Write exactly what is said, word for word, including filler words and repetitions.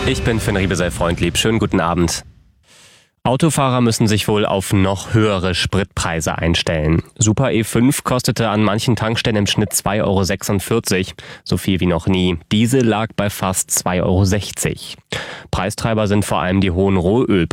Ich bin Finn Riebesell-Freundlieb. Schönen guten Abend. Autofahrer müssen sich wohl auf noch höhere Spritpreise einstellen. Super E fünf kostete an manchen Tankstellen im Schnitt zwei Euro sechsundvierzig, so viel wie noch nie. Diesel lag bei fast zwei Euro sechzig. Preistreiber sind vor allem die hohen Rohölpreise.